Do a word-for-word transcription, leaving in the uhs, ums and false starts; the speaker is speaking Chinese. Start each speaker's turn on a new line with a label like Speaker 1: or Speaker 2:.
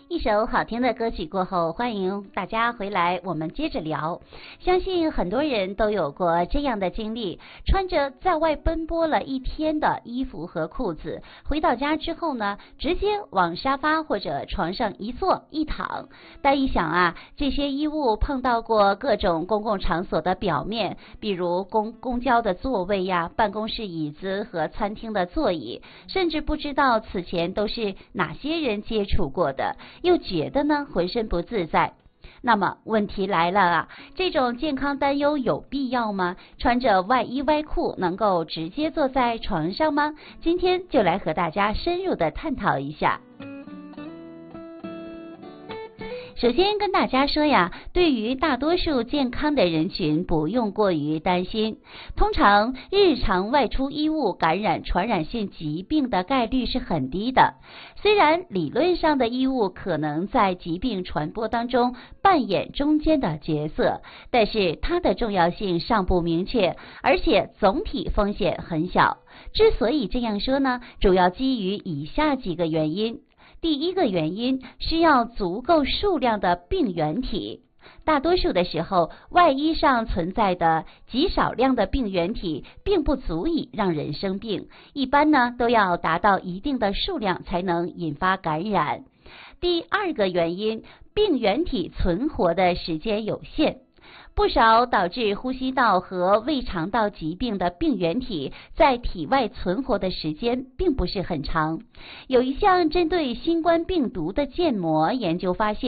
Speaker 1: 一首好听的歌曲过后，欢迎大家回来，我们接着聊。相信很多人都有过这样的经历，穿着在外奔波了一天的衣服和裤子，回到家之后呢，直接往沙发或者床上一坐一躺。但一想啊，这些衣物碰到过各种公共场所的表面，比如公公交的座位呀、办公室椅子和餐厅的座椅，甚至不知道此前都是哪些人接触过的，又觉得呢浑身不自在。那么问题来了啊，这种健康担忧有必要吗？穿着外衣外裤能够直接坐在床上吗？今天就来和大家深入的探讨一下。首先跟大家说呀，对于大多数健康的人群不用过于担心。通常日常外出衣物感染传染性疾病的概率是很低的。虽然理论上的衣物可能在疾病传播当中扮演中间的角色，但是它的重要性尚不明确，而且总体风险很小。之所以这样说呢，主要基于以下几个原因。第一个原因，需要足够数量的病原体。大多数的时候，外衣上存在的极少量的病原体并不足以让人生病，一般呢都要达到一定的数量才能引发感染。第二个原因，病原体存活的时间有限。不少导致呼吸道和胃肠道疾病的病原体在体外存活的时间并不是很长。有一项针对新冠病毒的建模研究发现，